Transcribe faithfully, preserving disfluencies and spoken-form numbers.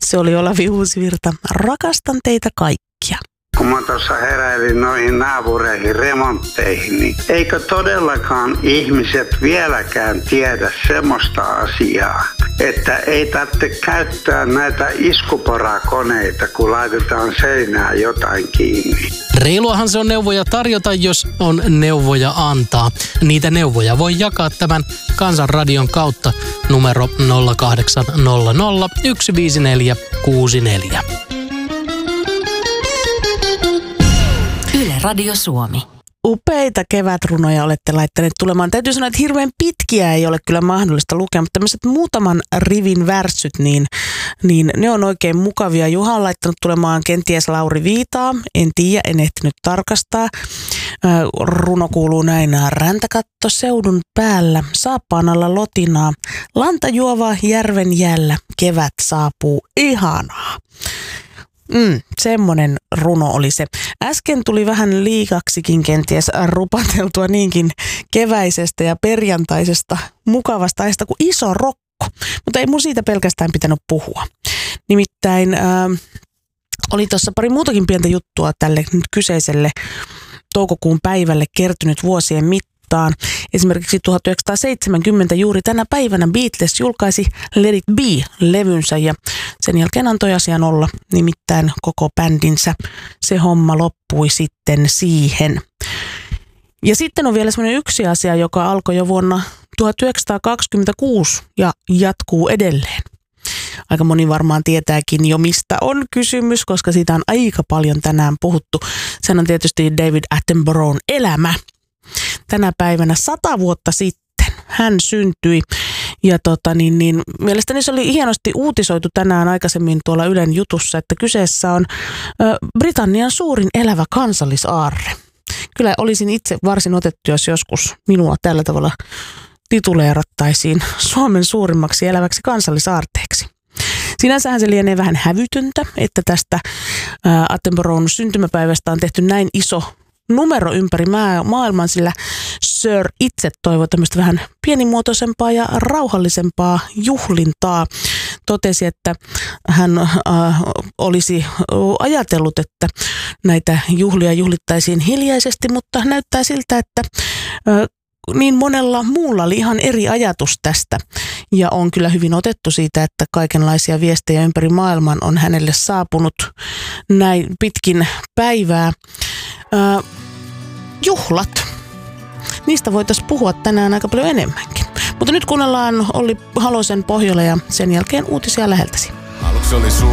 Se oli Olavi Uusivirta. Rakastan teitä kaikkia. Kun mä tuossa heräilin noihin naapureihin remontteihin, niin eikö todellakaan ihmiset vieläkään tiedä semmoista asiaa, että ei tarvitse käyttää näitä iskuporakoneita, kun laitetaan seinään jotain kiinni. Reiluahan se on neuvoja tarjota, jos on neuvoja antaa. Niitä neuvoja voi jakaa tämän Kansanradion kautta numero nolla kahdeksan nolla nolla yksi viisi neljä kuusi neljä. Yle Radio Suomi. Upeita kevätrunoja olette laittaneet tulemaan. Täytyy sanoa, että hirveän pitkiä ei ole kyllä mahdollista lukea, mutta tämmöiset muutaman rivin värssyt, niin, niin ne on oikein mukavia. Juha on laittanut tulemaan kenties Lauri Viitaa. En tiedä, en ehtinyt tarkastaa. Runo kuuluu näin. Räntäkatto seudun päällä, saappaan alla lotinaa. Lanta juovaa järven jällä, kevät saapuu, ihanaa. Mm, semmonen runo oli se. Äsken tuli vähän liikaksikin kenties rupateltua niinkin keväisestä ja perjantaisesta mukavasta ajasta kuin Iso Rokko. Mutta ei mun siitä pelkästään pitänyt puhua. Nimittäin äh, oli tuossa pari muutakin pientä juttua tälle kyseiselle toukokuun päivälle kertynyt vuosien mittaan. Esimerkiksi tuhatyhdeksänsataaseitsemänkymmentä juuri tänä päivänä Beatles julkaisi Let It Be-levynsä ja sen jälkeen antoi asian olla, nimittäin koko bändinsä. Se homma loppui sitten siihen. Ja sitten on vielä semmoinen yksi asia, joka alkoi jo vuonna tuhatyhdeksänsataakaksikymmentäkuusi ja jatkuu edelleen. Aika moni varmaan tietääkin jo, mistä on kysymys, koska siitä on aika paljon tänään puhuttu. Sen on tietysti David Attenboroughn elämä. Tänä päivänä sata vuotta sitten hän syntyi ja tota, niin, niin, mielestäni se oli hienosti uutisoitu tänään aikaisemmin tuolla Ylen jutussa, että kyseessä on ö, Britannian suurin elävä kansallisaarre. Kyllä olisin itse varsin otettu, jos joskus minua tällä tavalla tituleerattaisiin Suomen suurimmaksi eläväksi kansallisaarteeksi. Sinänsähän se lienee vähän hävytöntä, että tästä ää, Attenboroughn syntymäpäivästä on tehty näin iso numero ympäri maailman, sillä Sir itse toivoi tämmöistä vähän pienimuotoisempaa ja rauhallisempaa juhlintaa. Totesi, että hän äh, olisi ajatellut, että näitä juhlia juhlittaisiin hiljaisesti, mutta näyttää siltä, että äh, niin monella muulla oli ihan eri ajatus tästä. Ja on kyllä hyvin otettu siitä, että kaikenlaisia viestejä ympäri maailman on hänelle saapunut näin pitkin päivää. Äh, juhlat. Niistä voitaisiin puhua tänään aika paljon enemmänkin. Mutta nyt kuunnellaan Olli Halosen Pohjola ja sen jälkeen uutisia läheltäsi.